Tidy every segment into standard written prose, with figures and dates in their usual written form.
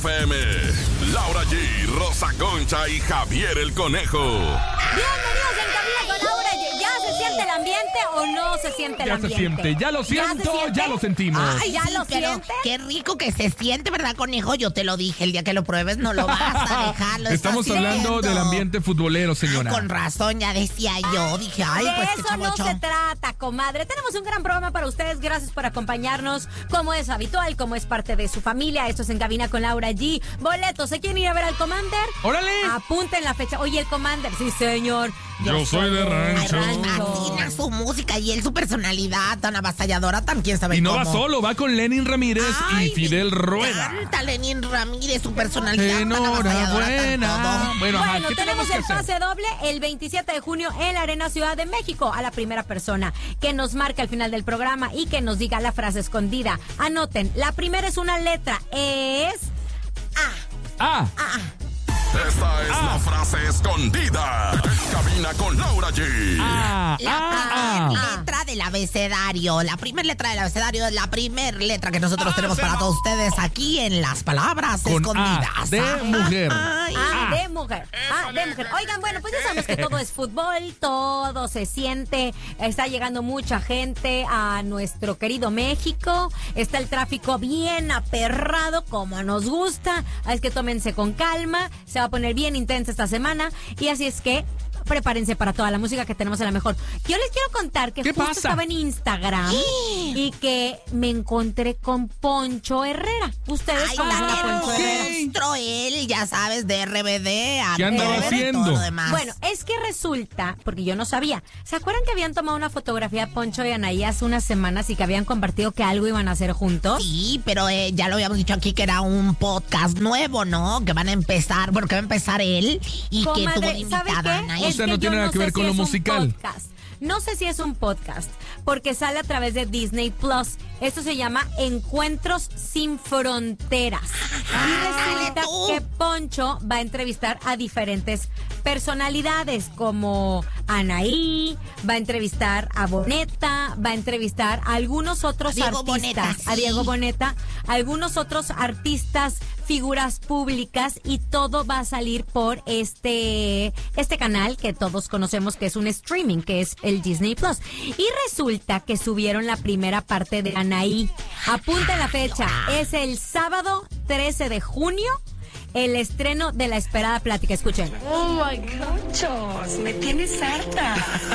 FM, Laura G, Rosa Concha y Javier el Conejo. Bienvenidos en Cabina con Laura G. ¿Ya se siente el ambiente o no se siente el ambiente? Ya se siente, ya lo siento, ya lo sentimos. Ay, ¿Ya sí, lo pero siente? qué rico que se siente, ¿verdad, Conejo? Yo te lo dije, el día que lo pruebes no lo vas a dejar. Estamos hablando del ambiente futbolero, señora. Con razón, ya decía yo. Dije, ay, De pues qué eso no chavocho. se trata, comadre. Tenemos un gran programa para ustedes. Gracias por acompañarnos, como es habitual, como es parte de su familia. Esto es En Cabina con Laura G. Boletos, ¿se quieren ir a ver al Commander? ¡Órale! Apunten la fecha. Oye, el Commander, sí, señor. Yo soy de rancho. Fascina su música y él su personalidad tan avasalladora, tan quién sabe Y no cómo. va solo, va con Lenin Ramírez Ay, y Fidel me Rueda. encanta Lenin Ramírez, su personalidad tan avasalladora, tan Enhorabuena. todo. Bueno, ajá, Bueno, ¿qué tenemos que el hacer? pase doble el 27 de junio en la Arena Ciudad de México a la primera persona que nos marque al final del programa y que nos diga la frase escondida. Anoten, la primera es una letra, es Ah, Esta es la frase escondida. En Cabina con Laura G. ah, La primera letra del abecedario. La primera letra del abecedario es la primera letra que nosotros tenemos para todos ustedes aquí en las palabras Con escondidas. A de mujer. Ay, de mujer. De mujer. Oigan, bueno, pues ya sabemos que todo es fútbol, todo se siente. Está llegando mucha gente a nuestro querido México. Está el tráfico bien aperrado, como nos gusta. Es que tómense con calma. Se va a poner bien intensa esta semana. Y así es que prepárense para toda la música que tenemos en la mejor. Yo les quiero contar que ¿Qué justo pasa? estaba en Instagram y que me encontré con Poncho Herrera. Ustedes Ay, conocen a tan Poncho Herrera. monstruo él, ya sabes, de RBD. ¿Qué andaba RBD, haciendo? todo lo demás. Bueno, es que resulta, porque yo no sabía, ¿se acuerdan que habían tomado una fotografía Poncho y Anaí hace unas semanas y que habían compartido que algo iban a hacer juntos? Sí, pero ya lo habíamos dicho aquí que era un podcast nuevo, ¿no? Que van a empezar, bueno, que va a empezar él y que tuvo Comadre, de ¿sabe invitada a qué? Anaí. O sea, Es no que tiene yo nada que sé ver con si lo es un musical. podcast. No sé si es un podcast, porque sale a través de Disney Plus. Esto se llama Encuentros sin Fronteras. Y resulta tú. que Poncho va a entrevistar a diferentes personalidades, como Anaí, va a entrevistar a Boneta, va a entrevistar a algunos otros Diego artistas. Boneta, A sí. Diego Boneta, algunos otros artistas, figuras públicas, y todo va a salir por este canal que todos conocemos, que es un streaming, que es el Disney Plus. Y resulta que subieron la primera parte de Anaí. Apunta la fecha, es el sábado 13 de junio, el estreno de la esperada plática. Escuchen. Oh my God, Chos, me tienes harta.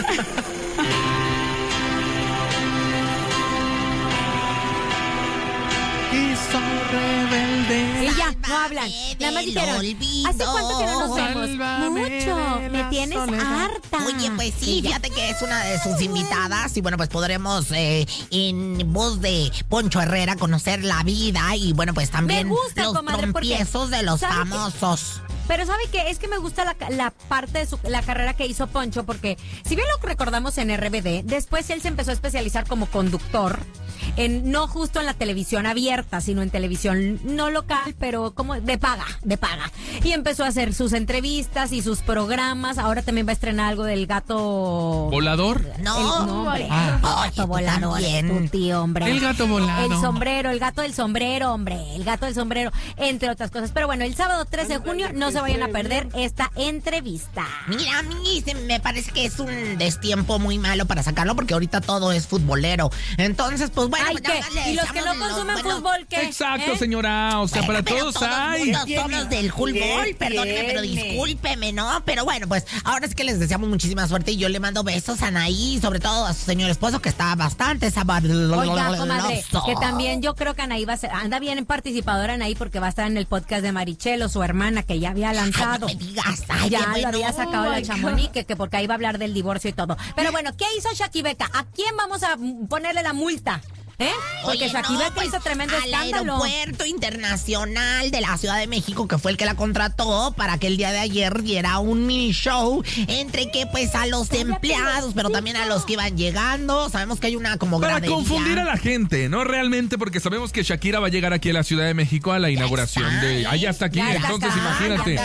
Hizo rebelde. Y ya, no hablan. Sálvame Nada más del dijeron, olvido. ¿hace cuánto que no nos vemos? Sálvame Mucho, de me la tienes soledad. harta. Oye, pues sí, fíjate que es una de sus invitadas y bueno, pues podremos en voz de Poncho Herrera conocer la vida y bueno, pues también Me gusta, los comadre, porque, trompiezos de los ¿sabe qué? famosos. Pero ¿sabe qué? Es que me gusta la parte de la carrera que hizo Poncho, porque si bien lo recordamos en RBD, después él se empezó a especializar como conductor, no justo en la televisión abierta, sino en televisión no local, pero como de paga. Y empezó a hacer sus entrevistas y sus programas. Ahora también va a estrenar algo del gato... ¿Volador? No, hombre. Ah. Oye, El tú gato volador, también. tu tío, hombre. El gato volado. El sombrero, el gato del sombrero, hombre. El gato del sombrero, entre otras cosas. Pero bueno, el sábado 13 de junio no se vayan a perder esta entrevista. Mira, a mí me parece que es un destiempo muy malo para sacarlo porque ahorita todo es futbolero. Entonces, pues bueno, Ay, pues, ¿qué? nada más le ¿Y los que no deseamos consumen bueno, fútbol qué? Exacto, ¿Eh? señora. O sea, Bueno, para pero todos hay. mundo somos del fútbol, perdóneme, pero discúlpeme, ¿no? Pero bueno, pues ahora es que les deseamos muchísima suerte y yo le mando besos a Anaí, sobre todo a su señor esposo que está bastante sabroso. Oiga, comadre, que también yo creo que Anaí anda bien participadora Anaí, porque va a estar en el podcast de Marichelo, su hermana, que ya había Ay, lanzado. no me digas, ay, Ya qué lo bueno. había sacado Oh la my Chamonix, que porque ahí va a hablar del divorcio y todo. Pero bueno, ¿qué hizo Shakira Beca? ¿A quién vamos a ponerle la multa? Porque Oye, Shakira no, Beca pues, hizo tremendo al escándalo. Aeropuerto Internacional de la Ciudad de México, que fue el que la contrató para que el día de ayer diera un mini show entre que pues a los empleados, pero también a los que iban llegando. Sabemos que hay una como Para gradería. confundir a la gente, ¿no? Realmente, porque sabemos que Shakira va a llegar aquí a la Ciudad de México a la inauguración está. de... Allá está aquí, Ya está entonces acá, imagínate. ya está acá.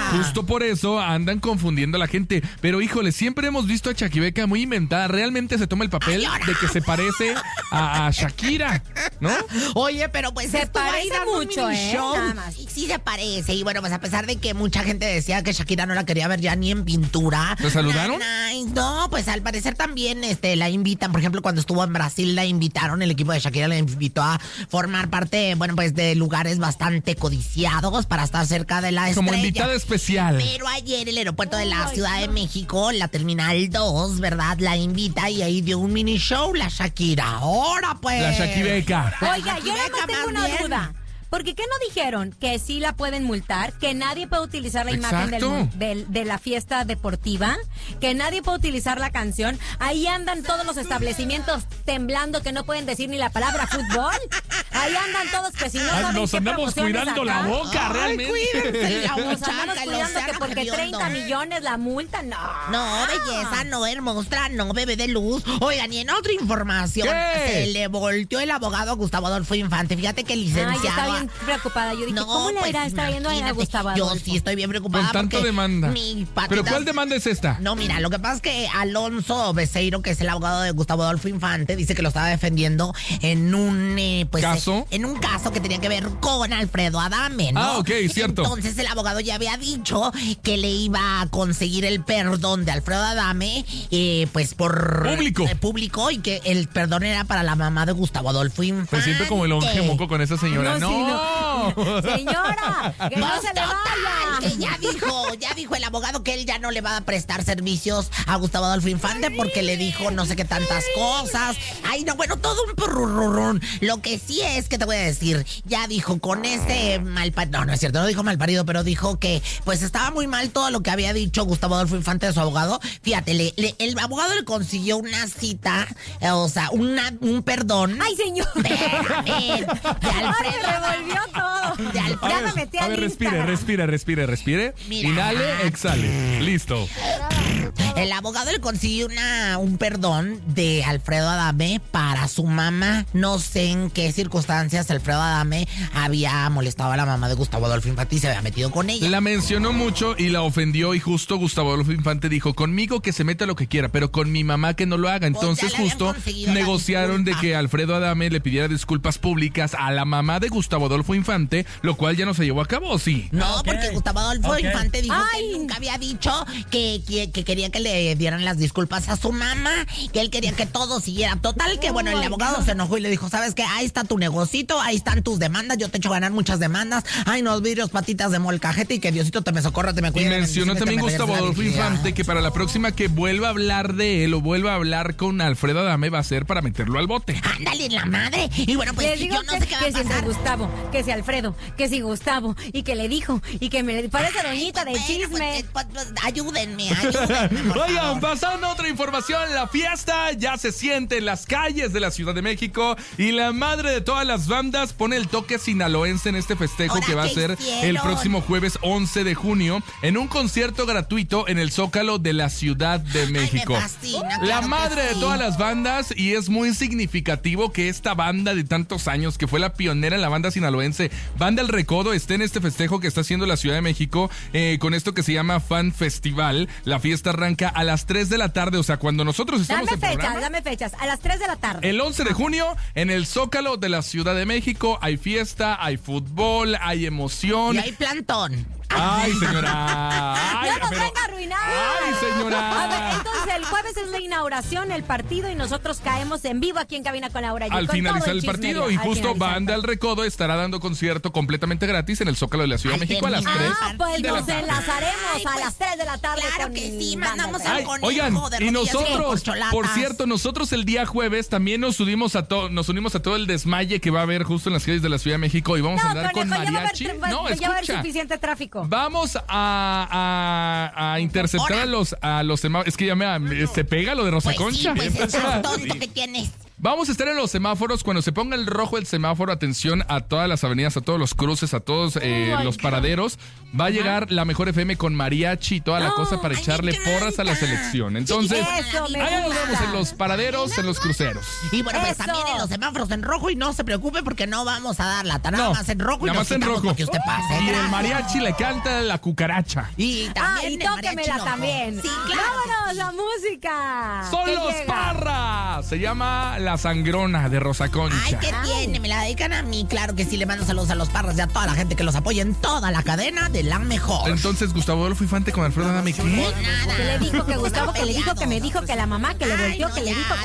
Justo por eso andan confundiendo a la gente. Pero híjole, siempre hemos visto a Chaquibeca muy inventada. Realmente se toma el papel de que se parece a Shakira, ¿no? Oye, pero pues se esto va a parece ir a un mucho, mini show. nada más. Sí se parece. Y bueno, pues a pesar de que mucha gente decía que Shakira no la quería ver ya ni en pintura. ¿Te saludaron? No, pues al parecer también la invitan. Por ejemplo, cuando estuvo en Brasil la invitaron, el equipo de Shakira la invitó a formar parte, bueno, pues de lugares bastante codiciados para estar cerca de la estrella. Como invitada especial. Pero ayer el aeropuerto de la Ciudad de México, la Terminal 2, ¿verdad? La invita y ahí dio un mini show la Shakira. Ahora pues. La Shaquibeca. Oiga, yo nada más tengo una duda. Porque ¿qué no dijeron? Que sí la pueden multar, que nadie puede utilizar la imagen de la fiesta deportiva, que nadie puede utilizar la canción. Ahí andan todos los establecimientos temblando que no pueden decir ni la palabra fútbol. Ahí andan todos que si no saben Nos qué andamos promociones cuidando acá. la boca, realmente. Cuídense la Nos andamos muchacha, el cuidando que océano porque hediondo. 30 millones la multa, no. No, belleza, no, hermosa, no, bebé de luz. Oigan, y en otra información, ¿Qué? se le volteó el abogado a Gustavo Adolfo Infante. Fíjate que el Ay, licenciado... estaba bien preocupada. Yo dije, ¿cómo le irá estar yendo a imagínate, Gustavo Yo Adolfo? sí estoy bien preocupada. Con tanto porque demanda. mi patita- ¿Pero cuál demanda es esta? No, mira, lo que pasa es que Alonso Beceiro, que es el abogado de Gustavo Adolfo Infante, dice que lo estaba defendiendo en un ¿Caso? en un caso que tenía que ver con Alfredo Adame, ¿no? Ah, ok, cierto. Entonces el abogado ya había dicho que le iba a conseguir el perdón de Alfredo Adame, pues por Público. y que el perdón era para la mamá de Gustavo Adolfo Infante. Me siento como el longe moco con esa señora. No, ¡No! sí, Señora, que no Pues se le total, vaya. que ya dijo el abogado que él ya no le va a prestar servicios a Gustavo Adolfo Infante porque le dijo no sé qué tantas cosas. Ay, no, bueno, todo un perrurrurrún. Lo que sí es que te voy a decir, ya dijo con ese malparido, no es cierto, no dijo malparido, pero dijo que pues estaba muy mal todo lo que había dicho Gustavo Adolfo Infante de su abogado. Fíjate, el abogado le consiguió una cita, o sea, un perdón. Ay, señor. Espérame, de Alfredo Ay, me revolvió todo. De Alfredo. Ya me metí A al ver, Instagram. respire. Mira. Inhale, exhale. Listo. El abogado le consiguió un perdón de Alfredo Adame para su mamá. No sé en qué circunstancias Alfredo Adame había molestado a la mamá de Gustavo Adolfo Infante y se había metido con ella. La mencionó mucho y la ofendió y justo Gustavo Adolfo Infante dijo, conmigo que se meta lo que quiera, pero con mi mamá que no lo haga. Entonces ya le habían justo conseguido la negociaron de disculpa. que Alfredo Adame le pidiera disculpas públicas a la mamá de Gustavo Adolfo Infante, lo cual ya no se llevó a cabo, ¿sí? No, porque Gustavo Adolfo Infante dijo Ay. que nunca había dicho que quería que le dieran las disculpas a su mamá, que él quería que todo siguiera. Total, que bueno, el abogado se enojó y le dijo, ¿sabes qué? Ahí está tu negocito, ahí están tus demandas, yo te he hecho ganar muchas demandas. Ay, no vidrios, patitas de molcajete y que Diosito te me socorra, te me Y cuide. mencionó también Gustavo Adolfo Infante que para la próxima que vuelva a hablar de él o vuelva a hablar con Alfredo Adame va a ser para meterlo al bote. Ándale, la madre. Y bueno, pues Les digo yo no sé qué va a que si pasar. Gustavo, que si Alfredo, que si Gustavo, y que le dijo, y que me parece doñita de Bueno, chisme. pues, ayúdenme, por Oigan, favor. pasando a otra información, la fiesta ya se siente en las calles de la Ciudad de México y la madre de todas las bandas pone el toque sinaloense en este festejo Ahora, que va a ¿qué ser hicieron? el próximo jueves 11 de junio en un concierto gratuito en el Zócalo de la Ciudad de México. me fascina, La claro que madre de sí. todas las bandas y es muy significativo que esta banda de tantos años que fue la pionera en la banda sinaloense, Banda El Recodo, esté en este festejo que está haciendo la Ciudad de México con esto que se llama Fan Festival. La fiesta arranca a las 3 de la tarde, o sea, cuando nosotros estamos en programa. Dame fechas, a las 3 de la tarde. El 11 de junio, en el Zócalo de la Ciudad de México, hay fiesta, hay fútbol, hay emoción. Y hay plantón. ¡Ay, señora! ¡Ay, ¡No nos pero- venga a arruinar! ¡Ay, señora! A ver, entonces el jueves es la inauguración, el partido, y nosotros caemos en vivo aquí en Cabina con Laura G. Al con finalizar todo el partido, chismerío, y al justo finalizar. Banda El Recodo estará dando concierto completamente gratis en el Zócalo de la Ciudad de Ay, México a las 3 Ah, pues de la nos tarde. enlazaremos Ay, a pues, las 3 de la tarde. claro con que sí, Banda mandamos El al Recodo. conejo Oigan, de y rodillas nosotros, corcholatas. por cierto, nosotros el día jueves también nos unimos a todo el desmaye que va a haber justo en las calles de la Ciudad de México y vamos a andar con conejo, ya va a haber mariachi. tri- No, ya va a haber escucha. suficiente tráfico. Vamos a interceptar Ahora. a los semáforos. Es que ya se pega lo de Rosa Pues sí, Concha. pues es tan tonto que tienes. Vamos a estar en los semáforos. Cuando se ponga el rojo el semáforo, atención a todas las avenidas, a todos los cruces, a todos los paraderos. Va a llegar la Mejor FM con mariachi y toda la cosa para echarle porras a la selección. Entonces, allá nos vemos en los paraderos, en los cruceros. Y bueno, pues también en los semáforos en rojo, y no se preocupe porque no vamos a dar lata, nada más en rojo y nada nos más en quitamos rojo. para que usted pase. Y el mariachi le canta la cucaracha. Y también y el mariachi tóquemela rojo. también. Sí, claro. ¡Vámonos, la música! Son que los llega. Parras. Se llama La Sangrona de Rosa Concha. Ay, ¿qué tiene? Me la dedican a mí. Claro que sí, le mando saludos a los Parras y a toda la gente que los apoya en toda la cadena de la mejor. Entonces, Gustavo Adolfo Infante con Alfredo Adame, ¿qué? Pues nada. Que le dijo que Gustavo, que le dijo, que me dijo, que la mamá, que le volteó, que le dijo,